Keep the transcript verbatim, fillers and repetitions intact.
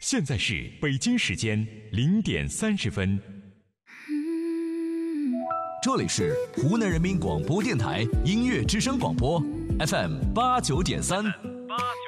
现在是北京时间零点三十分。 这里是湖南人民广播电台音乐之声广播 F M 八九点三。